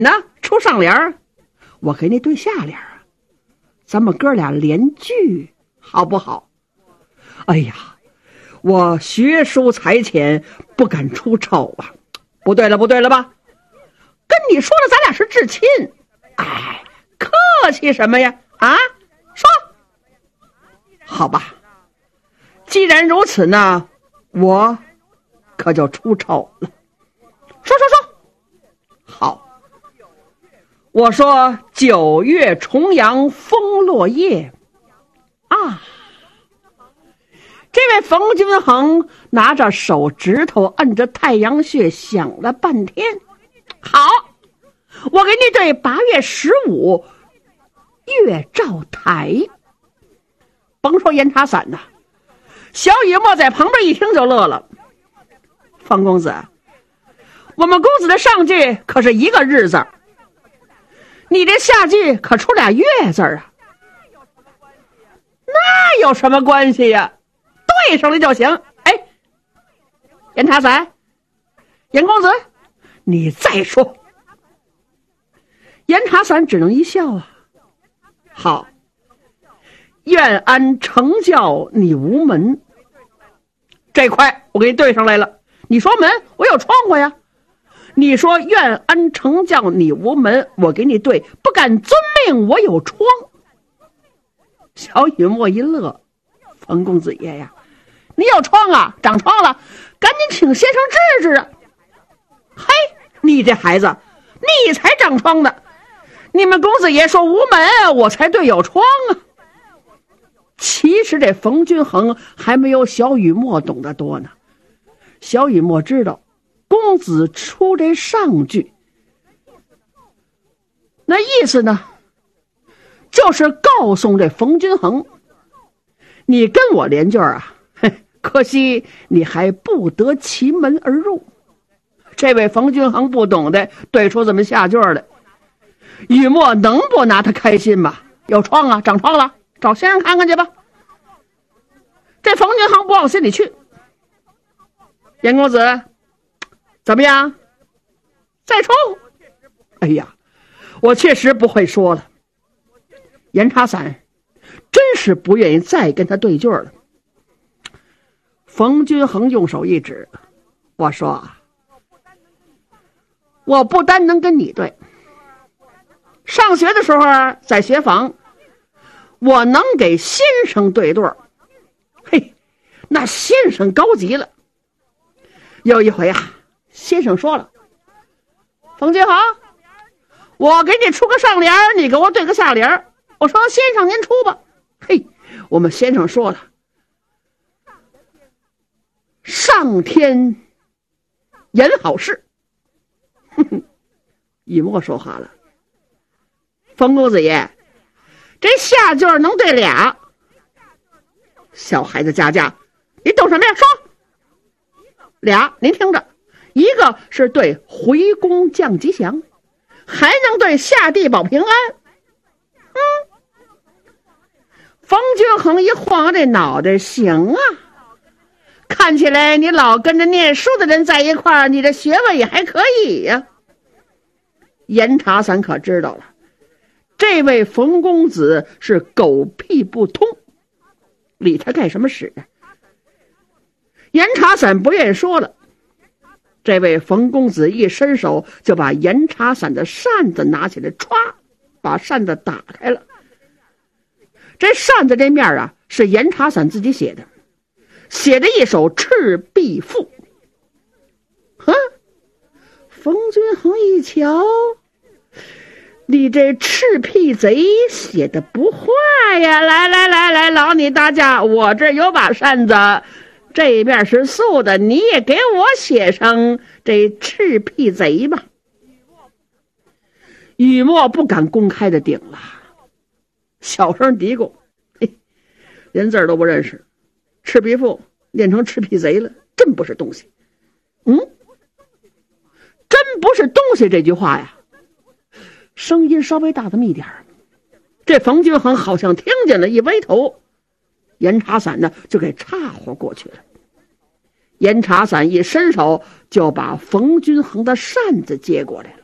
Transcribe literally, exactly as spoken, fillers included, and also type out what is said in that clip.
那出上联，我给你对下联啊，咱们哥俩连句好不好？哎呀，我学书才浅，不敢出丑啊。不对了不对了吧，跟你说了咱俩是至亲，哎，客气什么呀？啊，说好吧，既然如此呢，我可就出丑了。说说说，好，我说九月重阳风落叶啊。这位冯君衡拿着手指头摁着太阳穴想了半天，好，我给你对八月十五月照台。甭说严茶伞呐，小雨墨在旁边一听就乐了。冯公子，我们公子的上句可是一个日字，你这下句可出俩月字啊。那有什么关系呀？对上了就行。哎，严茶伞，严公子，你再说。严茶伞只能一笑啊。好，愿安成教你无门，这块我给你对上来了。你说门，我有窗户呀。你说愿安成教你无门，我给你对不敢遵命我有窗。小雨墨一乐，冯公子爷呀，你有疮啊，长疮了，赶紧请先生治治啊。嘿，你这孩子，你才长疮呢，你们公子爷说无门，我才对有疮啊。其实这冯君衡还没有小雨墨懂得多呢。小雨墨知道公子出这上句，那意思呢，就是告诉这冯君衡，你跟我联句啊，可惜你还不得其门而入。这位冯君衡不懂的对出这么下句来，雨墨能不拿他开心吗？有疮啊，长疮了，找先生看看去吧。这冯君衡不往心里去。严公子怎么样？再抽？哎呀，我确实不会说了。严茶伞真是不愿意再跟他对句了。冯君衡用手一指，我说我不单能跟你对，上学的时候在学坊我能给先生对对，嘿，那先生高级了。有一回啊，先生说了，冯君衡，我给你出个上联，你给我对个下联。我说先生您出吧。嘿，我们先生说了，上天言好事。哼哼，雨墨说话了，冯公子爷，这下句能对俩。小孩子家家，你懂什么呀？说俩，您听着，一个是对回宫降吉祥，还能对下地保平安。嗯，冯君衡一晃这脑袋，行啊，看起来你老跟着念书的人在一块儿，你的学问也还可以呀。严茶伞可知道了，这位冯公子是狗屁不通，理他干什么使啊？严茶伞不愿说了。这位冯公子一伸手就把严茶伞的扇子拿起来，歘，把扇子打开了。这扇子这面啊，是严茶伞自己写的，写着一首《赤壁赋》。哼，冯君衡一瞧，你这赤屁贼写的不坏呀！来来来来，劳你大驾，我这有把扇子，这面是素的，你也给我写上这赤屁贼吧。雨墨不敢公开的顶了，小声嘀咕，嘿，连字儿都不认识，赤壁赋念成赤屁贼了，真不是东西。嗯，真不是东西这句话呀，声音稍微大这么一点，这冯君衡好像听见了，一歪头，严茶伞呢就给岔活过去了。严茶伞一伸手就把冯君衡的扇子接过来了。